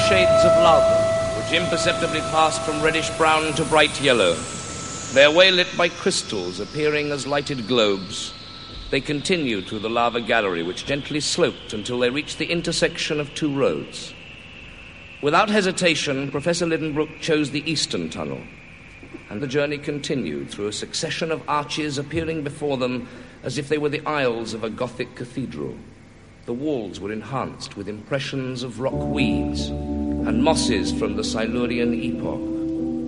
shades of lava, which imperceptibly passed from reddish-brown to bright yellow. Their way lit by crystals appearing as lighted globes, they continued through the lava gallery, which gently sloped until they reached the intersection of two roads. Without hesitation, Professor Lidenbrook chose the eastern tunnel, and the journey continued through a succession of arches appearing before them as if they were the aisles of a Gothic cathedral. The walls were enhanced with impressions of rock weeds and mosses from the Silurian epoch.